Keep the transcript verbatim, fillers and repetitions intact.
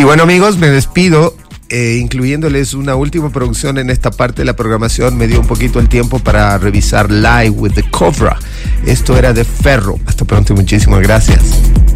Y bueno, amigos, me despido. Eh, incluyéndoles una última producción en esta parte de la programación. Me dio un poquito el tiempo para revisar Live with the Cobra. Esto era de Ferro. Hasta pronto y muchísimas gracias.